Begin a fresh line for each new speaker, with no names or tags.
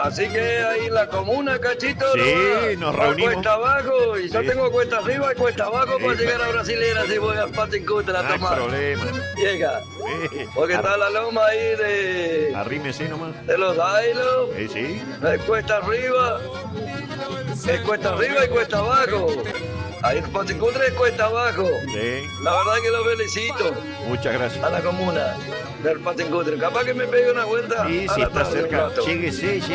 Así que ahí en la comuna, Cachito,
Sí, nos reunimos.
cuesta abajo, y yo
Sí.
tengo cuesta arriba y cuesta abajo
Sí,
para llegar a Brasilera si voy al Patincutre a
No hay
tomar.
problema.
Llega.
Sí.
Porque está la loma ahí de
Arrímese nomás.
los Ailos,
Sí.
cuesta arriba, cuesta arriba y cuesta abajo. Ahí el Patincutre es cuesta abajo.
Sí.
La verdad que lo felicito
Muchas gracias.
a la comuna del Patincutre. Capaz que me pegue una vuelta
Sí,
a
sí,
la
está
tarde un
cerca.
rato.
Lléguese,